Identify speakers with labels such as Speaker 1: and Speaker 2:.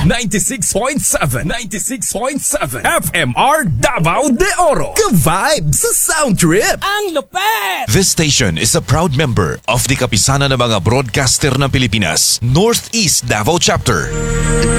Speaker 1: 96.7 FMR Davao de Oro. Ka-vibe sa Sound Trip.
Speaker 2: Ang lupet!
Speaker 3: This station is a proud member of the Kapisanan ng mga Broadcaster ng Pilipinas, Northeast Davao Chapter.